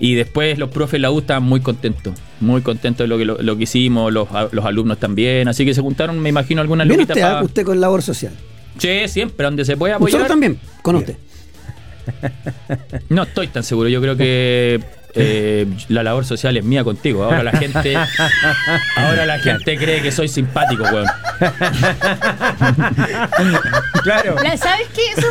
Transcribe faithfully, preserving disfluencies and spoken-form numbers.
Y después los profes de la U estaban muy contentos, muy contentos de lo que, lo, lo que hicimos, los, los alumnos también. Así que se juntaron, me imagino, algunas ¿Viene luquitas usted, para... usted con labor social? Sí, siempre, donde se puede apoyar. Nosotros también, con usted. No estoy tan seguro, yo creo que eh, la labor social es mía contigo. Ahora la gente ahora la gente cree que soy simpático, weón. Claro. La- ¿Sabes qué? Eso